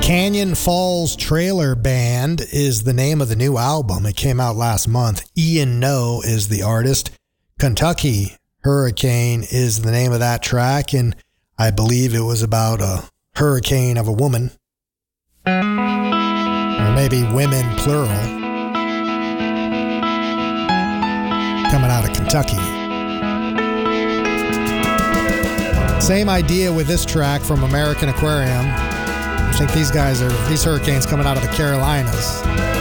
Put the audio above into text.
Canyon Falls Trailer Band is the name of the new album. It came out last month. Ian No is the artist. Kentucky Hurricane is the name of that track, and I believe it was about a hurricane of a woman. Or maybe women, plural. Coming out of Kentucky. Same idea with this track from American Aquarium. I think these hurricanes coming out of the Carolinas.